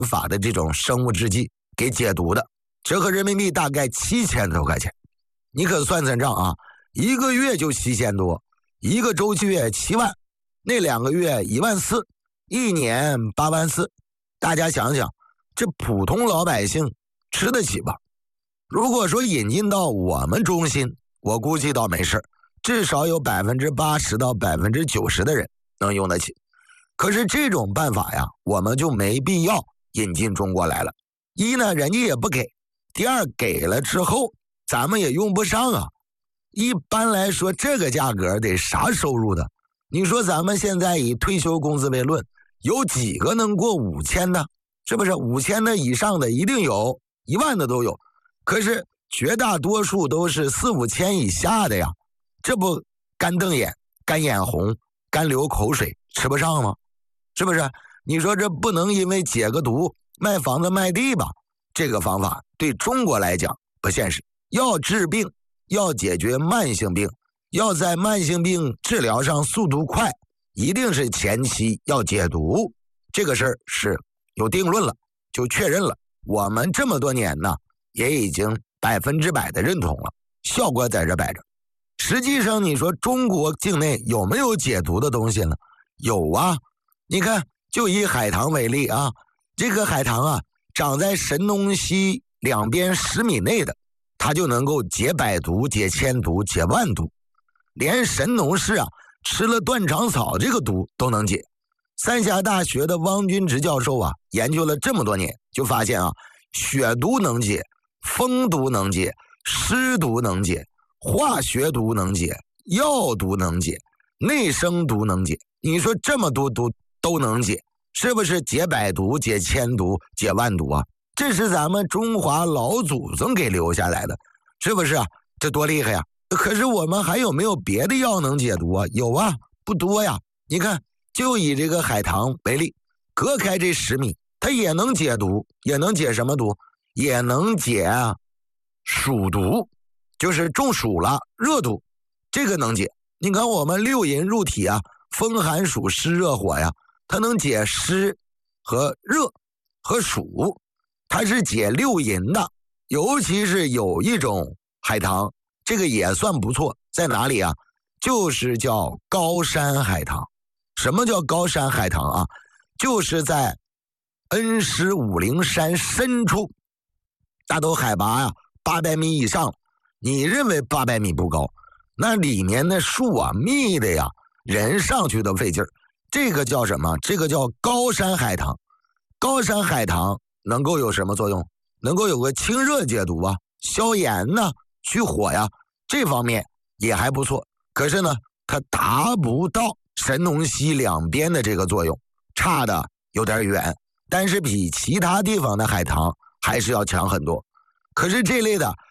法的这种生物制剂给解毒的，折合人民币大概7000多块钱。你可算算账啊，一个月就7000多，一个周期月7万，那2个月14000，一年84000。大家想想，这普通老百姓吃得起吧？如果说引进到我们中心，我估计倒没事，至少有80%到90%的人能用得起。可是这种办法呀，我们就没必要引进中国来了。一呢，人家也不给；第二，给了之后咱们也用不上啊。一般来说，这个价格得啥收入的？你说咱们现在以退休工资为论，有几个能过5000的？是不是？5000的以上的一定有，10000的都有。可是绝大多数都是4、5千以下的呀，这不干瞪眼、干眼红、干流口水，吃不上吗？是不是？你说这不能因为解个毒卖房子卖地吧？这个方法对中国来讲不现实。要治病，要解决慢性病，要在慢性病治疗上速度快，一定是前期要解毒。这个事儿是有定论了，就确认了。我们这么多年呢，也已经100%的认同了，效果在这摆着。实际上你说中国境内有没有解毒的东西呢？有啊。你看就以海棠为例啊，这个海棠啊长在神农溪两边10米内的，它就能够解百毒、解千毒、解万毒。连神农氏啊吃了断肠草这个毒都能解。三峡大学的汪军直教授啊研究了这么多年，就发现啊，血毒能解，风毒能解，湿毒能解，化学毒能解，药毒能解，内生毒能解。你说这么多毒都能解，是不是解百毒、解千毒、解万毒啊？这是咱们中华老祖宗给留下来的，是不是啊？这多厉害呀！可是我们还有没有别的药能解毒啊？有啊，不多呀。你看就以这个海棠为例，隔开这10米，它也能解毒，也能解什么毒？也能解暑毒，就是中暑了，热毒，这个能解。你看我们6淫入体啊，风寒暑湿热火呀，它能解湿和热和暑，它是解6淫的。尤其是有一种海棠，这个也算不错，在哪里啊？就是叫高山海棠。什么叫高山海棠啊？就是在恩施武陵山深处，大都海拔呀800米以上，你认为800米不高？那里面的树啊密的呀，人上去都费劲儿。这个叫什么？这个叫高山海棠。高山海棠能够有什么作用？能够有个清热解毒啊，消炎呢，去火呀，这方面也还不错。可是呢，它达不到神农溪两边的这个作用，差的有点远，但是比其他地方的海棠还是要强很多。可是这类的